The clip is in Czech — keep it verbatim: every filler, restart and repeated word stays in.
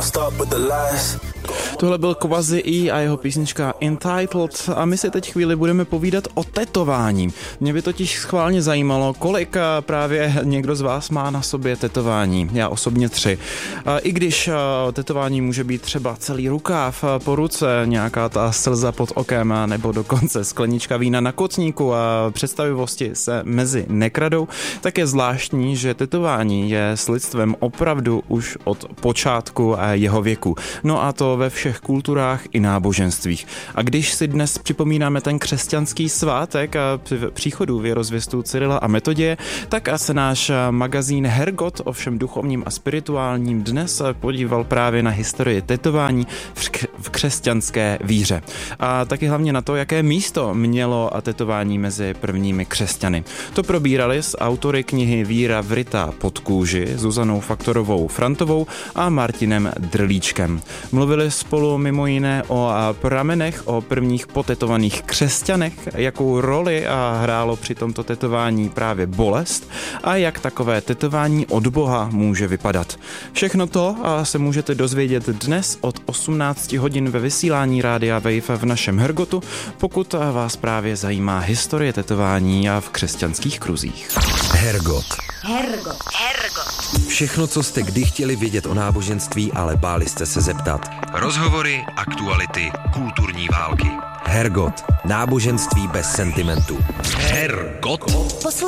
stop with the lies. Tohle byl Quasi E a jeho písnička Entitled a my si teď chvíli budeme povídat o tetování. Mě by totiž schválně zajímalo, kolik právě někdo z vás má na sobě tetování. Já osobně tři. I když tetování může být třeba celý rukáv po ruce, nějaká ta slza pod okem nebo dokonce sklenička vína na kotníku a představivosti se mezi nekradou, tak je zvláštní, že tetování je s lidstvem opravdu už od počátku jeho věku. No a to ve všech kulturách i náboženstvích. A když si dnes připomínáme ten křesťanský svátek a příchodu věrozvěstů Cyrila a Metoděje, tak se náš magazín Hergot o všem duchovním a spirituálním dnes podíval právě na historii tetování v křesťanské víře. A taky hlavně na to, jaké místo mělo tetování mezi prvními křesťany. To probírali s autory knihy Víra vrytá pod kůži, Zuzanou Faktorovou Frantovou a Martinem Drlíčkem. Mluvili spolu mimo jiné o pramenech, o prvních potetovaných křesťanech, jakou roli hrálo při tomto tetování právě bolest a jak takové tetování od Boha může vypadat. Všechno to se můžete dozvědět dnes od osmnácti hodin ve vysílání Rádia Wave v našem Hergotu, pokud vás právě zajímá historie tetování a v křesťanských kruzích. Hergot. Hergot. Hergot. Všechno, co jste kdy chtěli vědět o náboženství, ale báli jste se zeptat. Rozhovory, aktuality, kulturní války. Hergot. Náboženství bez sentimentu. Hergot.